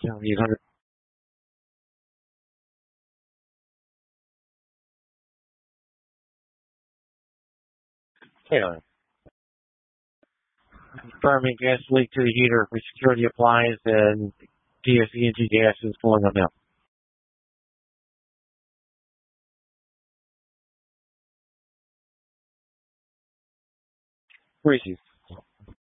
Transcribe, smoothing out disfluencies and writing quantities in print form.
800. Taylor. Confirming gas leak to the heater for security appliance and DSENG gas is pulling on now. Reese's.